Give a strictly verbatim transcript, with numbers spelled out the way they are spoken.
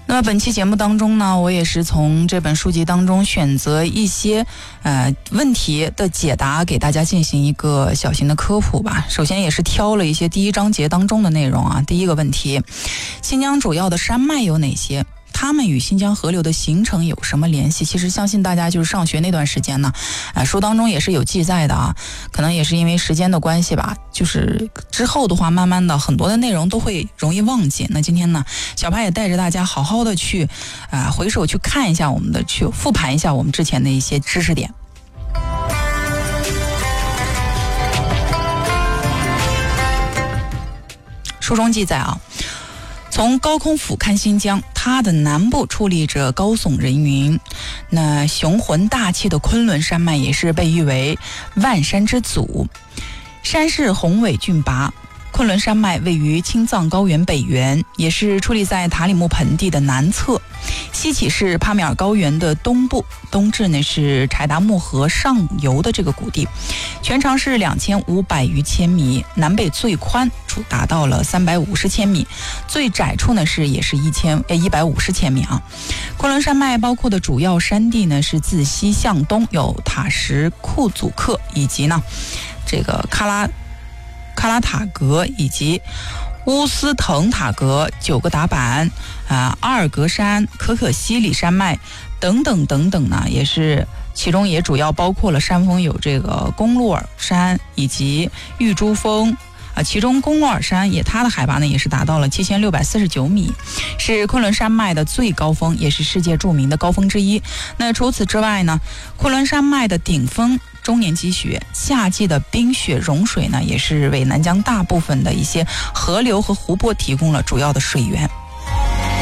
那么本期节目当中呢，我也是从这本书籍当中选择一些呃问题的解答，给大家进行一个小型的科普吧。首先也是挑了一些第一章节当中的内容啊。第一个问题，新疆主要的山脉有哪些？它们与新疆河流的形成有什么联系？其实相信大家就是上学那段时间呢，呃，书当中也是有记载的啊。可能也是因为时间的关系吧，就是之后的话，慢慢的很多的内容都会容易忘记。那今天呢，小派也带着大家好好的去，啊、呃，回首去看一下我们的，去复盘一下我们之前的一些知识点。书中记载啊。从高空俯瞰新疆，它的南部矗立着高耸人云，那雄浑大气的昆仑山脉也是被誉为万山之祖，山势宏伟峻拔。昆仑山脉位于青藏高原北缘，也是矗立在塔里木盆地的南侧，西起是帕米尔高原的东部，东至呢是柴达木河上游的这个谷地，全长是两千五百余千米，南北最宽处达到了三百五十千米，最窄处呢是也是一千呃一百五十千米啊。昆仑山脉包括的主要山地呢是自西向东有塔什库祖克以及呢这个喀拉。喀拉塔格以及乌斯腾塔格、九个达坂、啊、阿尔格山、可可西里山脉等等等等呢，也是其中也主要包括了山峰有这个贡鹿尔山以及玉珠峰。啊，其中贡鹿尔山也它的海拔呢也是达到了七千六百四十九米，是昆仑山脉的最高峰，也是世界著名的高峰之一。那除此之外呢，昆仑山脉的顶峰终年积雪，夏季的冰雪融水呢，也是为南疆大部分的一些河流和湖泊提供了主要的水源。